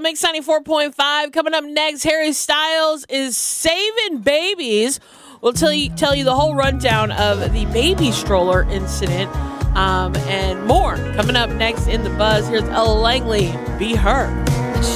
Mix 94.5. Coming up next, Harry Styles is saving babies. We'll tell you the whole rundown of the baby stroller incident and more. Coming up next in The Buzz, here's Ella Langley, Be Her.